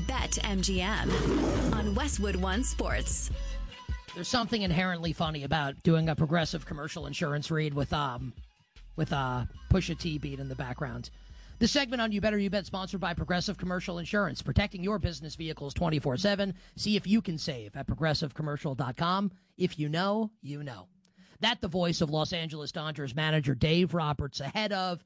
BetMGM on Westwood One Sports. There's something inherently funny about doing a Progressive commercial insurance read with Pusha T beat in the background. This segment on You Better You Bet sponsored by Progressive Commercial Insurance, protecting your business vehicles 24/7. See if you can save at progressivecommercial.com. If you know, you know. That the voice of Los Angeles Dodgers manager Dave Roberts ahead of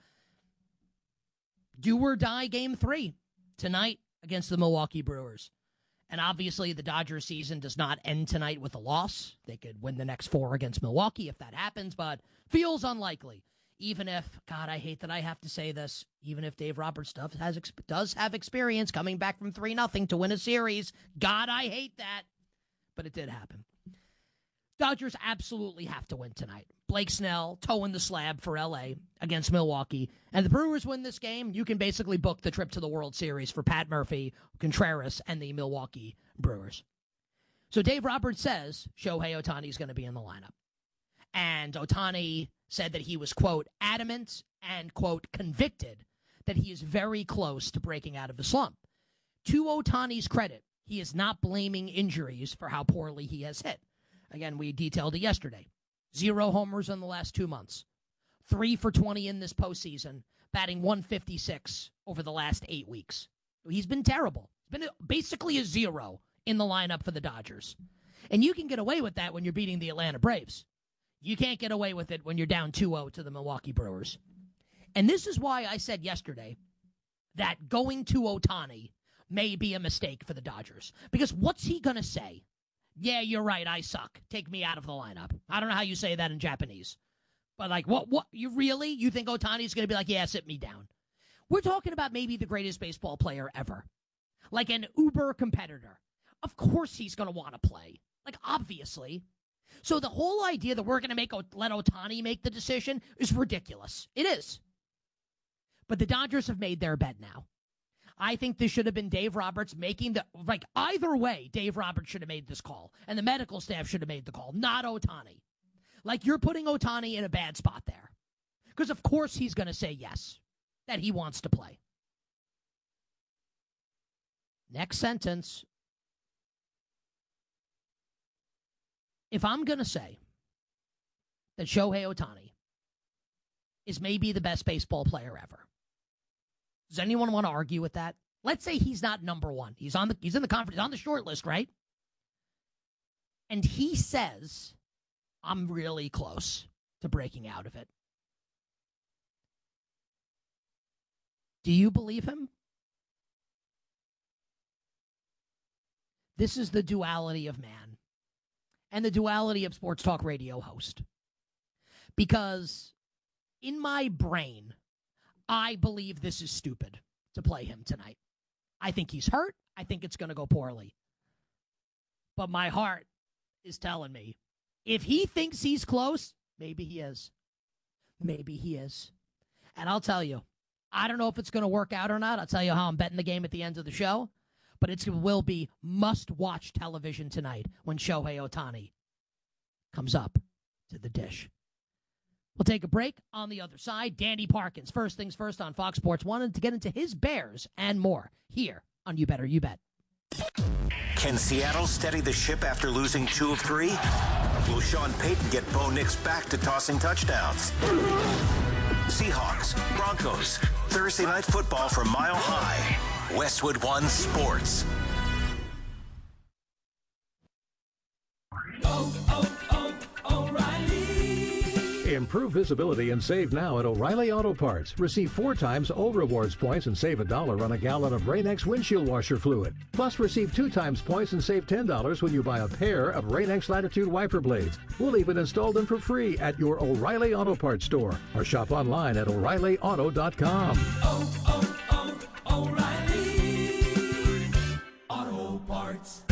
do or die Game 3 tonight against the Milwaukee Brewers. And obviously the Dodgers season does not end tonight with a loss. They could win the next 4 against Milwaukee if that happens, but feels unlikely. Even if, God, I hate that I have to say this, even if Dave Roberts does have experience coming back from 3-0 to win a series. God, I hate that. But it did happen. Dodgers absolutely have to win tonight. Blake Snell toeing the slab for L.A. against Milwaukee. And the Brewers win this game, you can basically book the trip to the World Series for Pat Murphy, Contreras, and the Milwaukee Brewers. So Dave Roberts says Shohei Ohtani is going to be in the lineup. And Ohtani said that he was, quote, adamant and, quote, convicted that he is very close to breaking out of the slump. To Ohtani's credit, he is not blaming injuries for how poorly he has hit. Again, we detailed it yesterday. 0 homers in the last 2 months. 3 for 20 in this postseason, batting .156 over the last 8 weeks. He's been terrible. He's been basically a 0 in the lineup for the Dodgers. And you can get away with that when you're beating the Atlanta Braves. You can't get away with it when you're down 2-0 to the Milwaukee Brewers. And this is why I said yesterday that going to Ohtani may be a mistake for the Dodgers. Because what's he going to say? Yeah, you're right, I suck. Take me out of the lineup. I don't know how you say that in Japanese. But like, what, you think Ohtani's going to be like, yeah, sit me down? We're talking about maybe the greatest baseball player ever. Like an uber competitor. Of course he's going to want to play. Like, obviously. So the whole idea that we're going to let Ohtani make the decision is ridiculous. It is. But the Dodgers have made their bet now. I think this should have been Dave Roberts making either way, Dave Roberts should have made this call. And the medical staff should have made the call, not Ohtani. Like, you're putting Ohtani in a bad spot there. Because of course he's going to say yes, that he wants to play. Next sentence. If I'm going to say that Shohei Ohtani is maybe the best baseball player ever, does anyone want to argue with that? Let's say he's not number one. He's in the conference, he's on the short list, right? And he says, I'm really close to breaking out of it. Do you believe him? This is the duality of man and the duality of sports talk radio host. Because in my brain, I believe this is stupid to play him tonight. I think he's hurt. I think it's going to go poorly. But my heart is telling me, if he thinks he's close, maybe he is. Maybe he is. And I'll tell you, I don't know if it's going to work out or not. I'll tell you how I'm betting the game at the end of the show. But it will be must-watch television tonight when Shohei Ohtani comes up to the dish. We'll take a break. On the other side, Danny Parkins. First things first on Fox Sports 1 to get into his Bears and more here on You Better You Bet. Can Seattle steady the ship after losing 2 of 3? Will Sean Payton get Bo Nix back to tossing touchdowns? Seahawks, Broncos, Thursday Night Football from Mile High. Westwood One Sports. Improve visibility and save now at O'Reilly Auto Parts. Receive 4 times O Rewards points and save $1 on a gallon of Rain-X windshield washer fluid. Plus, receive 2 times points and save $10 when you buy a pair of Rain-X Latitude wiper blades. We'll even install them for free at your O'Reilly Auto Parts store or shop online at O'ReillyAuto.com. O'Reilly Auto Parts.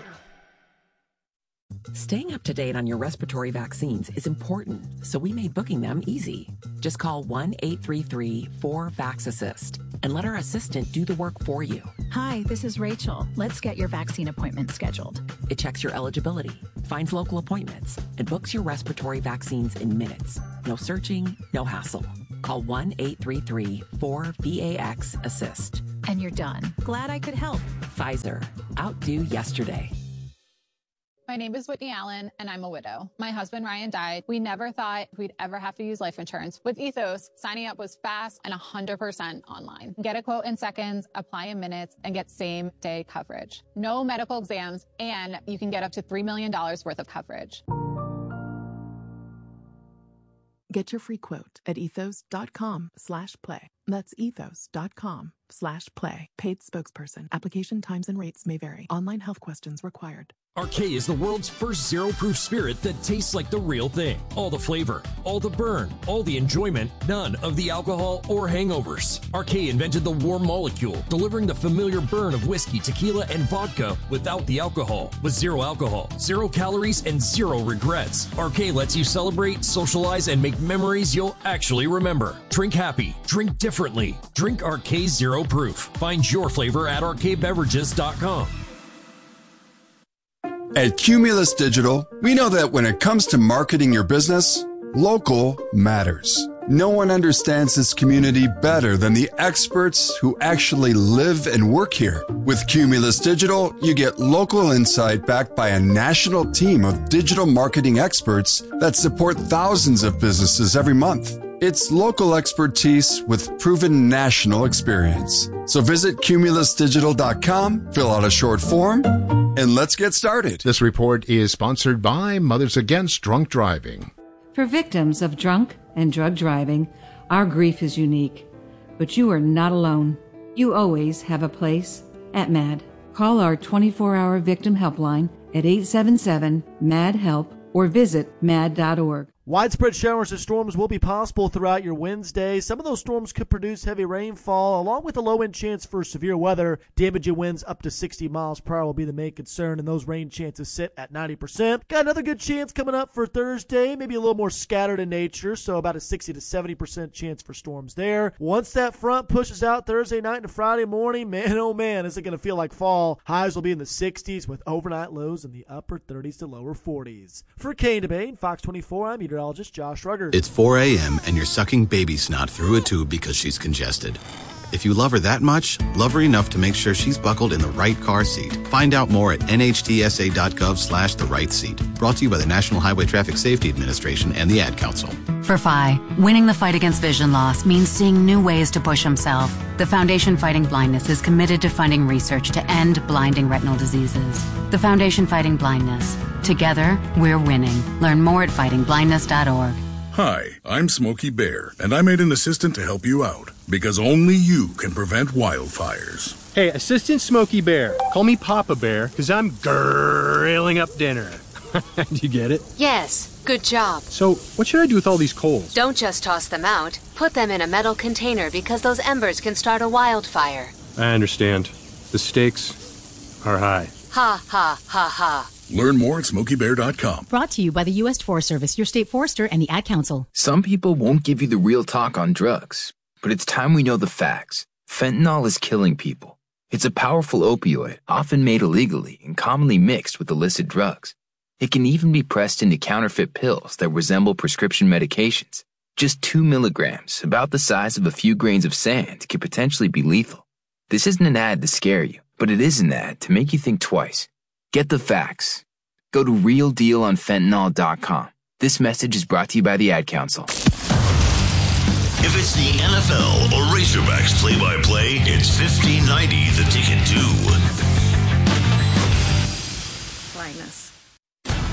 Staying up to date on your respiratory vaccines is important, so we made booking them easy. Just call 1-833-4-VAX-ASSIST and let our assistant do the work for you. Hi, this is Rachel. Let's get your vaccine appointment scheduled. It checks your eligibility, finds local appointments, and books your respiratory vaccines in minutes. No searching, no hassle. Call 1-833-4-VAX-ASSIST. And you're done. Glad I could help. Pfizer. Outdo yesterday. My name is Whitney Allen, and I'm a widow. My husband, Ryan, died. We never thought we'd ever have to use life insurance. With Ethos, signing up was fast and 100% online. Get a quote in seconds, apply in minutes, and get same-day coverage. No medical exams, and you can get up to $3 million worth of coverage. Get your free quote at ethos.com/play. That's ethos.com/play. Paid spokesperson. Application times and rates may vary. Online health questions required. Arcade is the world's first zero-proof spirit that tastes like the real thing. All the flavor, all the burn, all the enjoyment, none of the alcohol or hangovers. Arcade invented the warm molecule, delivering the familiar burn of whiskey, tequila, and vodka without the alcohol. With zero alcohol, 0 calories, and 0 regrets. Arcade lets you celebrate, socialize, and make memories you'll actually remember. Drink happy, drink differently. Drink Arcade Zero Proof. Find your flavor at arcadebeverages.com. At Cumulus Digital, we know that when it comes to marketing your business, local matters. No one understands this community better than the experts who actually live and work here. With Cumulus Digital, you get local insight backed by a national team of digital marketing experts that support thousands of businesses every month. It's local expertise with proven national experience. So visit cumulusdigital.com, fill out a short form, and let's get started. This report is sponsored by Mothers Against Drunk Driving. For victims of drunk and drug driving, our grief is unique. But you are not alone. You always have a place at MAD. Call our 24-hour victim helpline at 877-MAD-HELP or visit mad.org. Widespread showers and storms will be possible throughout your Wednesday. Some of those storms could produce heavy rainfall, along with a low-end chance for severe weather. Damaging winds up to 60 miles per hour will be the main concern, and those rain chances sit at 90%. Got another good chance coming up for Thursday, maybe a little more scattered in nature, so about a 60 to 70% chance for storms there. Once that front pushes out Thursday night and Friday morning, man, oh man, is it going to feel like fall. Highs will be in the 60s with overnight lows in the upper 30s to lower 40s. For Kane Debate, Fox 24, I'm meteorologist Josh Ruggers. It's 4 a.m. and you're sucking baby snot through a tube because she's congested. If you love her that much, love her enough to make sure she's buckled in the right car seat. Find out more at nhtsa.gov/the right seat. Brought to you by the National Highway Traffic Safety Administration and the Ad Council. For Phi, winning the fight against vision loss means seeing new ways to push himself. The Foundation Fighting Blindness is committed to funding research to end blinding retinal diseases. The Foundation Fighting Blindness. Together, we're winning. Learn more at fightingblindness.org. Hi, I'm Smokey Bear, and I made an assistant to help you out, because only you can prevent wildfires. Hey, Assistant Smokey Bear, call me Papa Bear, because I'm grilling up dinner. Do you get it? Yes, good job. So, what should I do with all these coals? Don't just toss them out. Put them in a metal container because those embers can start a wildfire. I understand. The stakes are high. Ha, ha, ha, ha. Learn more at SmokeyBear.com. Brought to you by the U.S. Forest Service, your state forester, and the Ad Council. Some people won't give you the real talk on drugs, but it's time we know the facts. Fentanyl is killing people. It's a powerful opioid, often made illegally and commonly mixed with illicit drugs. It can even be pressed into counterfeit pills that resemble prescription medications. Just 2 milligrams, about the size of a few grains of sand, could potentially be lethal. This isn't an ad to scare you, but it is an ad to make you think twice. Get the facts. Go to realdealonfentanyl.com. This message is brought to you by the Ad Council. If it's the NFL or Razorbacks play-by-play, it's 1590 The Ticket too. Blindness.